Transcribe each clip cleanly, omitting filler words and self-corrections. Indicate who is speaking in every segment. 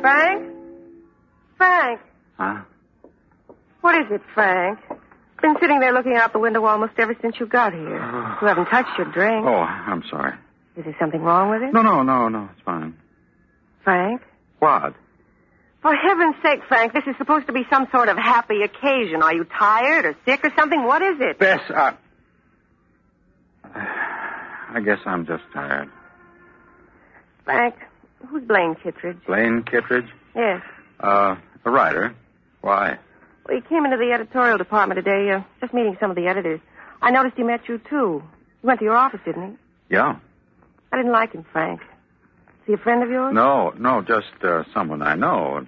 Speaker 1: Frank? Frank?
Speaker 2: Huh?
Speaker 1: What is it, Frank? Been sitting there looking out the window almost ever since you got here. You haven't touched your drink.
Speaker 2: Oh, I'm sorry.
Speaker 1: Is there something wrong with it?
Speaker 2: No. It's fine.
Speaker 1: Frank?
Speaker 2: What?
Speaker 1: For heaven's sake, Frank, this is supposed to be some sort of happy occasion. Are you tired or sick or something? What is it?
Speaker 2: Bess, I guess I'm just tired.
Speaker 1: Frank, who's Blaine Kittredge?
Speaker 2: Blaine Kittredge?
Speaker 1: Yes.
Speaker 2: A writer. Why?
Speaker 1: Well, he came into the editorial department today, just meeting some of the editors. I noticed he met you, too. He went to your office, didn't he?
Speaker 2: Yeah.
Speaker 1: I didn't like him, Frank. Is he a friend of yours?
Speaker 2: No, just someone I know.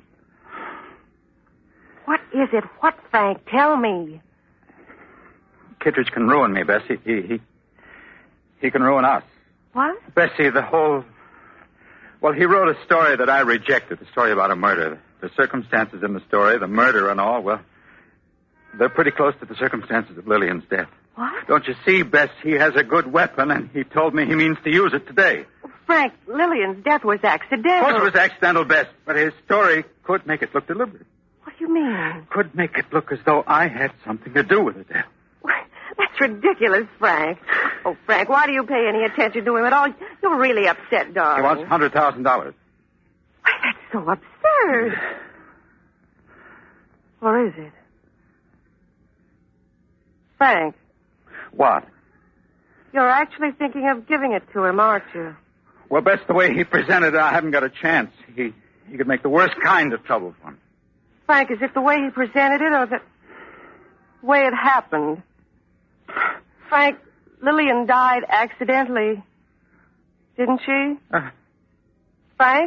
Speaker 1: What is it? What, Frank? Tell me.
Speaker 2: Kittredge can ruin me, Bessie. He can ruin us.
Speaker 1: What?
Speaker 2: Bessie, the whole... Well, he wrote a story that I rejected, a story about a murder. The circumstances in the story, the murder and all, well, they're pretty close to the circumstances of Lillian's death.
Speaker 1: What?
Speaker 2: Don't you see, Bess, he has a good weapon, and he told me he means to use it today.
Speaker 1: Frank, Lillian's death was accidental.
Speaker 2: Of course it was accidental, Bess, but his story could make it look deliberate.
Speaker 1: What do you mean?
Speaker 2: Could make it look as though I had something to do with the death.
Speaker 1: That's ridiculous, Frank. Oh, Frank, why do you pay any attention to him at all? You're really upset, darling.
Speaker 2: He wants $100,000.
Speaker 1: Why, that's so absurd. Or is it? Frank.
Speaker 2: What?
Speaker 1: You're actually thinking of giving it to him, aren't you?
Speaker 2: Well, Bess, the way he presented it, I haven't got a chance. He could make the worst kind of trouble for me.
Speaker 1: Frank, is it the way he presented it or the way it happened? Frank, Lillian died accidentally. Didn't she? Frank?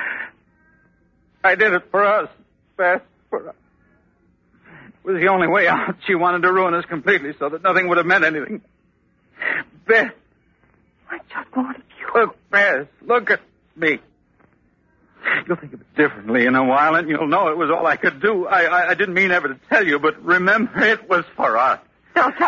Speaker 2: I did it for us, Bess. For us. It was the only way out. She wanted to ruin us completely so that nothing would have meant anything. Bess.
Speaker 1: I just wanted you.
Speaker 2: Look, Bess. Look at me. You'll think of it differently in a while, and you'll know it was all I could do. I didn't mean ever to tell you, but remember, it was for us.
Speaker 1: Don't